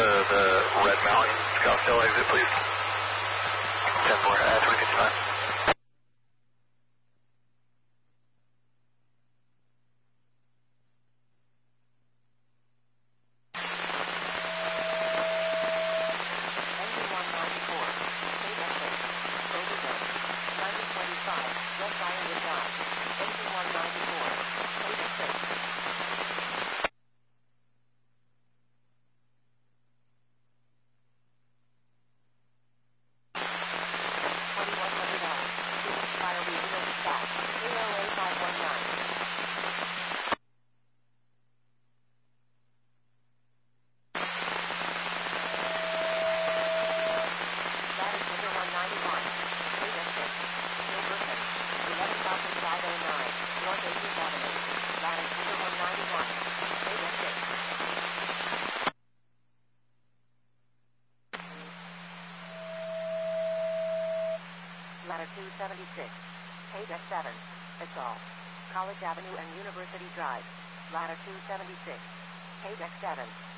the Red Mountain Scottsdale exit, please. 10-4, 2059. Ladder 276, Paydeck 7, Assault, College Avenue and University Drive. Ladder 276, Paydeck 7.